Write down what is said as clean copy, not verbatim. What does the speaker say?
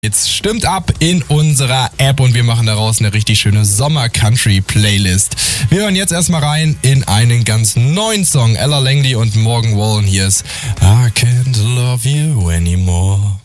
Jetzt stimmt ab in unserer App und wir machen daraus eine richtig schöne Sommer-Country-Playlist. Wir hören jetzt erstmal rein in einen ganz neuen Song. Ella Langley und Morgan Wallen. Hier ist I Can't Love You Anymore.